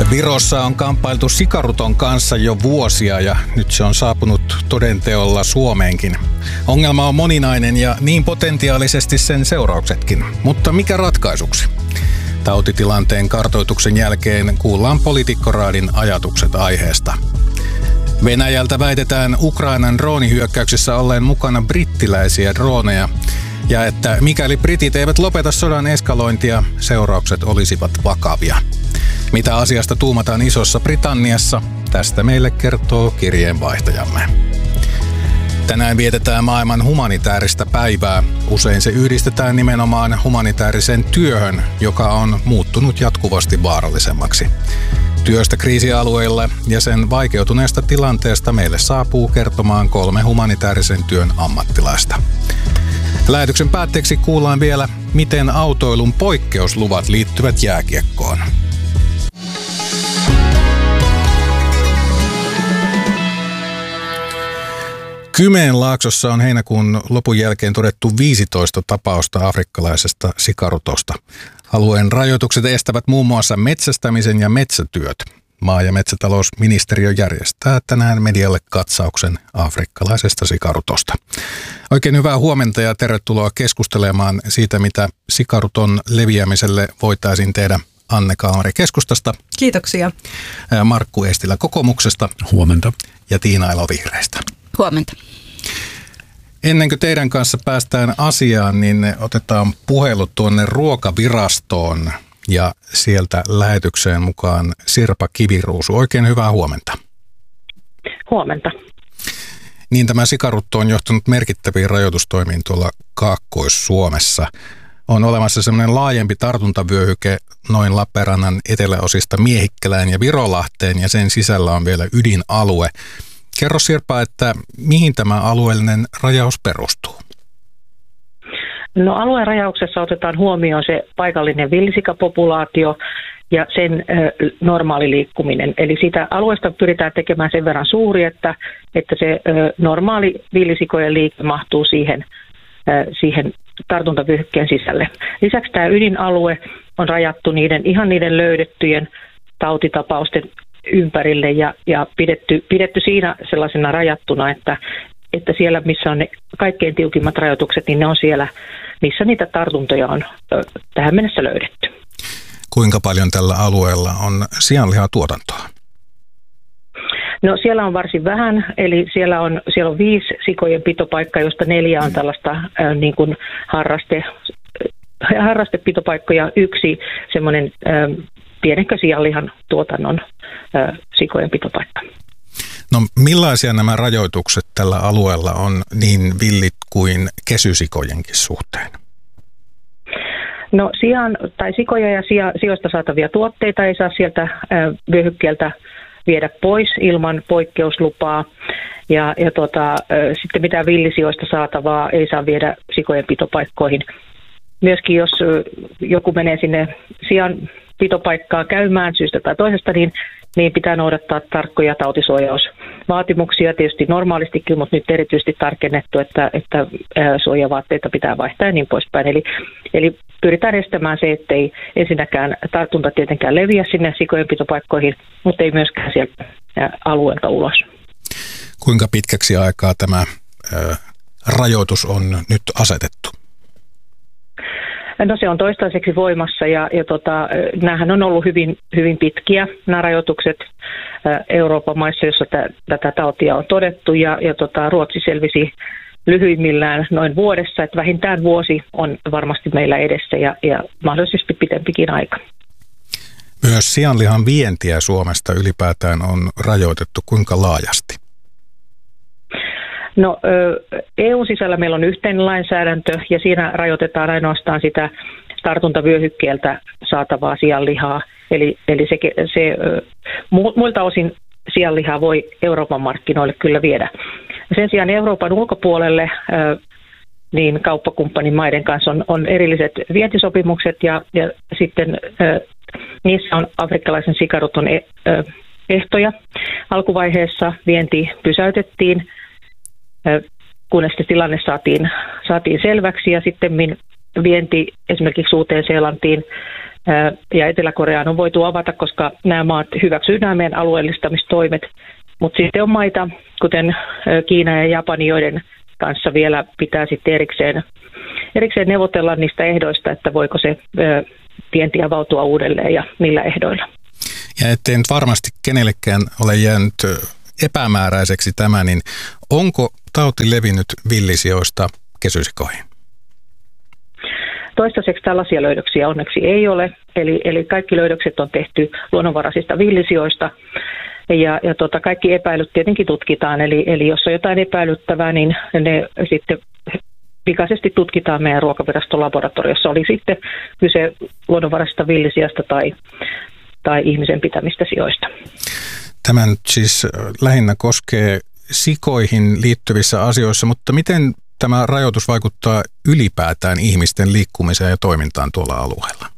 Virossa on kamppailtu sikaruton kanssa jo vuosia ja nyt se on saapunut todenteolla Suomeenkin. Ongelma on moninainen ja niin potentiaalisesti sen seurauksetkin. Mutta mikä ratkaisuksi? Tautitilanteen kartoituksen jälkeen kuullaan poliitikkoraadin ajatukset aiheesta. Venäjältä väitetään Ukrainan droonihyökkäyksessä olleen mukana brittiläisiä drooneja ja että mikäli britit eivät lopeta sodan eskalointia, seuraukset olisivat vakavia. Mitä asiasta tuumataan Isossa Britanniassa? Tästä meille kertoo kirjeenvaihtajamme. Tänään vietetään maailman humanitaarista päivää. Usein se yhdistetään nimenomaan humanitaariseen työhön, joka on muuttunut jatkuvasti vaarallisemmaksi. Työstä kriisialueilla ja sen vaikeutuneesta tilanteesta meille saapuu kertomaan 3 humanitaarisen työn ammattilaista. Lähetyksen päätteeksi kuullaan vielä, miten autoilun poikkeusluvat liittyvät jääkiekkoon. Kymenlaaksossa on heinäkuun lopun jälkeen todettu 15 tapausta afrikkalaisesta sikarutosta. Alueen rajoitukset estävät muun muassa metsästämisen ja metsätyöt. Maa- ja metsätalousministeriö järjestää tänään medialle katsauksen afrikkalaisesta sikarutosta. Oikein hyvää huomenta ja tervetuloa keskustelemaan siitä, mitä sikaruton leviämiselle voitaisiin tehdä. Anne Kalmari keskustasta. Kiitoksia. Markku Eestilä kokoomuksesta. Huomenta. Ja Tiina Elo vihreistä. Huomenta. Ennen kuin teidän kanssa päästään asiaan, niin otetaan puhelu tuonne Ruokavirastoon ja sieltä lähetykseen mukaan Sirpa Kiviruusu. Oikein hyvää huomenta. Huomenta. Niin, tämä sikarutto on johtanut merkittäviin rajoitustoimiin tuolla Kaakkois-Suomessa. On olemassa semmoinen laajempi tartuntavyöhyke noin Lappeenrannan eteläosista Miehikkälään ja Virolahteen ja sen sisällä on vielä ydinalue. Kerro Sirpa, että mihin tämä alueellinen rajaus perustuu? No, alueen rajauksessa otetaan huomioon se paikallinen villisikapopulaatio ja sen normaali liikkuminen. Eli siitä alueesta pyritään tekemään sen verran suuri, että se normaali villisikojen liike mahtuu siihen tartuntavyöhykkeen sisälle. Lisäksi tämä ydinalue on rajattu niiden löydettyjen tautitapausten ympärille ja pidetty siinä sellaisena rajattuna, että siellä, missä on ne kaikkein tiukimmat rajoitukset, niin ne on siellä, missä niitä tartuntoja on tähän mennessä löydetty. Kuinka paljon tällä alueella on sianlihatuotantoa? No, siellä on varsin vähän, eli siellä on 5 sikojen pitopaikkaa, josta 4 on tällaista niin kuin harrastepitopaikkoja, 1 semmoinen pienehkö sianlihan tuotannon sikojen pitopaikka. No, millaisia nämä rajoitukset tällä alueella on niin villit kuin kesysikojenkin suhteen? No, sikoja ja sioista saatavia tuotteita ei saa sieltä vyöhykkeeltä viedä pois ilman poikkeuslupaa. Ja sitten mitään villisioista saatavaa ei saa viedä sikojen pitopaikkoihin. Myöskin jos joku menee sinne sian pitopaikkaa käymään syystä tai toisesta, niin pitää noudattaa tarkkoja tautisuojausvaatimuksia tietysti normaalistikin, mutta nyt erityisesti tarkennettu, että suojavaatteita pitää vaihtaa ja niin poispäin. Eli pyritään estämään se, ettei ensinnäkään tartunta tietenkään leviä sinne sikojen pitopaikkoihin, mutta ei myöskään sieltä alueelta ulos. Kuinka pitkäksi aikaa tämä rajoitus on nyt asetettu? No, se on toistaiseksi voimassa ja näähän on ollut hyvin, hyvin pitkiä nämä rajoitukset Euroopan maissa, jossa tätä tautia on todettu ja Ruotsi selvisi lyhyimmillään noin vuodessa, että vähintään vuosi on varmasti meillä edessä ja mahdollisesti pitempikin aika. Myös sianlihan vientiä Suomesta ylipäätään on rajoitettu. Kuinka laajasti? No, EU-sisällä meillä on yhteinen lainsäädäntö ja siinä rajoitetaan ainoastaan sitä tartuntavyöhykkeeltä saatavaa sianlihaa. Eli muilta osin sianlihaa voi Euroopan markkinoille kyllä viedä. Sen sijaan Euroopan ulkopuolelle niin kauppakumppanimaiden kanssa on erilliset vientisopimukset ja sitten niissä on afrikkalaisen sikaruton ehtoja. Alkuvaiheessa vienti pysäytettiin, kunnes tilanne saatiin selväksi ja sitten vienti esimerkiksi Uuteen-Seelantiin ja Etelä-Koreaan on voitu avata, koska nämä maat hyväksyvät nämä meidän alueellistamistoimet. Mutta sitten on maita, kuten Kiina ja Japani, joiden kanssa vielä pitää sitten erikseen neuvotella niistä ehdoista, että voiko se vienti avautua uudelleen ja millä ehdoilla. Ja ettei nyt varmasti kenellekään ole jäänyt epämääräiseksi tämä, niin onko tauti levinnyt villisioista kesysikoihin? Toistaiseksi tällaisia löydöksiä onneksi ei ole, eli kaikki löydökset on tehty luonnonvaraisista villisioista. Ja kaikki epäilyt tietenkin tutkitaan, eli jos on jotain epäilyttävää, niin ne sitten pikaisesti tutkitaan meidän ruokaviraston laboratoriossa. Oli sitten kyse luonnonvaraisista villisiasta tai ihmisen pitämistä sioista. Tämä nyt siis lähinnä koskee sikoihin liittyvissä asioissa, mutta miten tämä rajoitus vaikuttaa ylipäätään ihmisten liikkumiseen ja toimintaan tuolla alueella?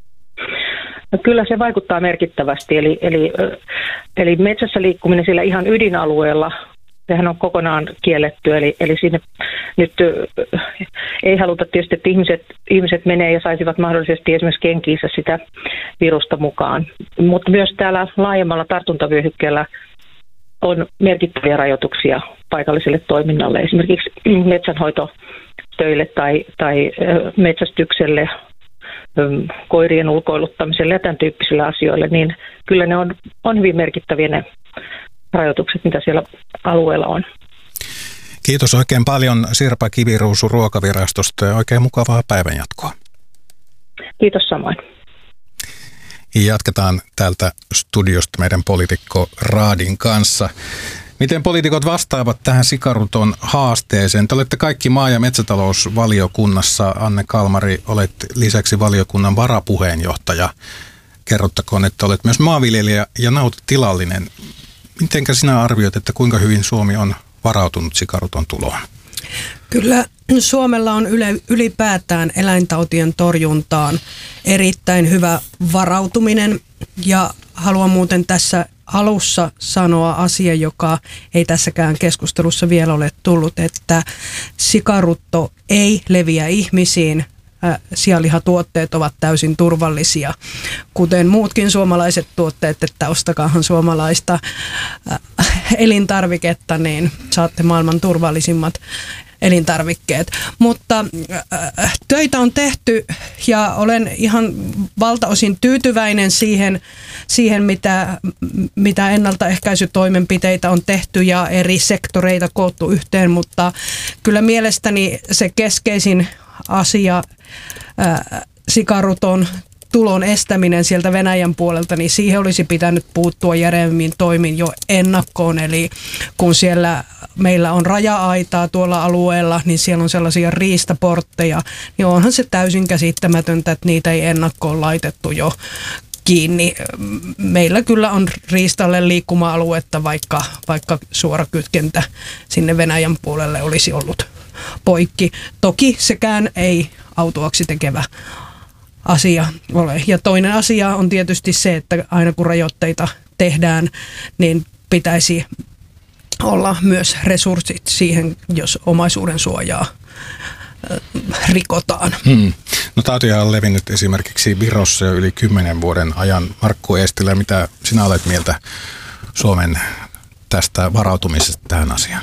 No kyllä se vaikuttaa merkittävästi, eli metsässä liikkuminen sillä ihan ydinalueella, sehän on kokonaan kielletty, eli sinne nyt ei haluta tietysti, että ihmiset menee ja saisivat mahdollisesti esimerkiksi kenkiinsä sitä virusta mukaan. Mutta myös täällä laajemmalla tartuntavyöhykkeellä on merkittäviä rajoituksia paikalliselle toiminnalle, esimerkiksi metsänhoitotöille tai metsästykselle, koirien ulkoiluttamiselle ja tämän tyyppisille asioille, niin kyllä ne on hyvin merkittäviä ne rajoitukset, mitä siellä alueella on. Kiitos oikein paljon Sirpa Kiviruusu Ruokavirastosta ja oikein mukavaa päivänjatkoa. Kiitos samoin. Jatketaan täältä studiosta meidän poliitikko Raadin kanssa. Miten poliitikot vastaavat tähän sikaruton haasteeseen? Te olette kaikki maa- ja metsätalousvaliokunnassa. Anne Kalmari, olet lisäksi valiokunnan varapuheenjohtaja. Kerrottakoon, että olet myös maanviljelijä ja nautatilallinen. Mitenkä sinä arvioit, että kuinka hyvin Suomi on varautunut sikaruton tuloon? Kyllä Suomella on ylipäätään eläintautien torjuntaan erittäin hyvä varautuminen ja haluan muuten tässä alussa sanoa asia, joka ei tässäkään keskustelussa vielä ole tullut, että sikarutto ei leviä ihmisiin. Sianlihatuotteet ovat täysin turvallisia, kuten muutkin suomalaiset tuotteet, että ostakaahan suomalaista elintarviketta, niin saatte maailman turvallisimmat elintarvikkeet. Mutta töitä on tehty ja olen ihan valtaosin tyytyväinen siihen mitä ennaltaehkäisytoimenpiteitä on tehty ja eri sektoreita koottu yhteen, mutta kyllä mielestäni se keskeisin asia sikaruton tulon estäminen sieltä Venäjän puolelta, niin siihen olisi pitänyt puuttua järjemmin toimin jo ennakkoon. Eli kun siellä meillä on raja-aitaa tuolla alueella, niin siellä on sellaisia riistaportteja, niin onhan se täysin käsittämätöntä, että niitä ei ennakkoon laitettu jo kiinni. Meillä kyllä on riistalle liikkuma-aluetta, vaikka suora kytkentä sinne Venäjän puolelle olisi ollut poikki. Toki sekään ei autuaksi tekevä asia ole. Ja toinen asia on tietysti se, että aina kun rajoitteita tehdään, niin pitäisi olla myös resurssit siihen, jos omaisuuden suojaa rikotaan. No tautia on levinnyt esimerkiksi Virossa jo yli 10 vuoden ajan. Markku Eestilä, mitä sinä olet mieltä Suomen tästä varautumisesta tähän asiaan?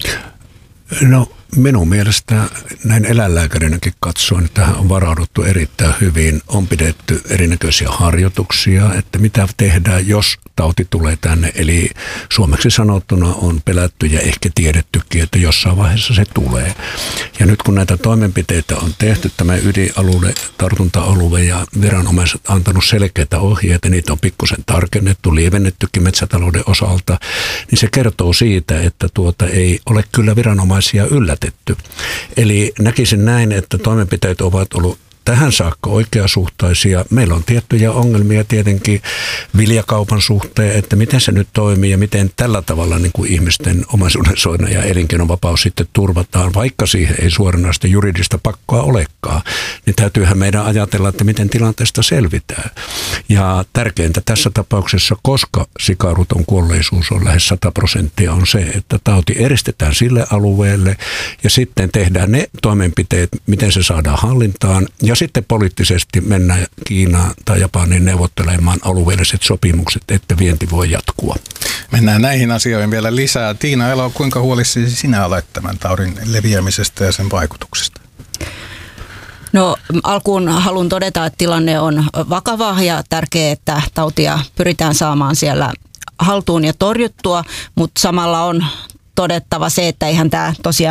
No minun mielestä näin eläinlääkärinäkin katsoen, että tähän on varauduttu erittäin hyvin. On pidetty erinäköisiä harjoituksia, että mitä tehdään, jos tauti tulee tänne. Eli suomeksi sanottuna on pelätty ja ehkä tiedettykin, että jossain vaiheessa se tulee. Ja nyt kun näitä toimenpiteitä on tehty, tämä ydinalueelle, tartunta-alue ja viranomaiset antanut selkeitä ohjeita, niitä on pikkusen tarkennettu, lievennettykin metsätalouden osalta, niin se kertoo siitä, että ei ole kyllä viranomaisia yllätetty. Eli näkisin näin, että toimenpiteet ovat ollut tähän saakka oikeasuhtaisia. Meillä on tiettyjä ongelmia tietenkin viljakaupan suhteen, että miten se nyt toimii ja miten tällä tavalla niin kuin ihmisten omaisuudensuoja ja elinkeinovapaus sitten turvataan, vaikka siihen ei suoranaista juridista pakkoa olekaan. Niin täytyyhän meidän ajatella, että miten tilanteesta selvitään. Ja tärkeintä tässä tapauksessa, koska sikaruton kuolleisuus on lähes 100%, on se, että tauti eristetään sille alueelle ja sitten tehdään ne toimenpiteet, miten se saadaan hallintaan ja sitten poliittisesti mennään Kiinaan tai Japaniin neuvottelemaan alueelliset sopimukset, että vienti voi jatkua. Mennään näihin asioihin vielä lisää. Tiina Elo, kuinka huolissasi sinä olet tämän taudin leviämisestä ja sen vaikutuksesta? No alkuun haluan todeta, että tilanne on vakava ja tärkeää, että tautia pyritään saamaan siellä haltuun ja torjuttua, mutta samalla on todettava se, että eihän tämä tosiaan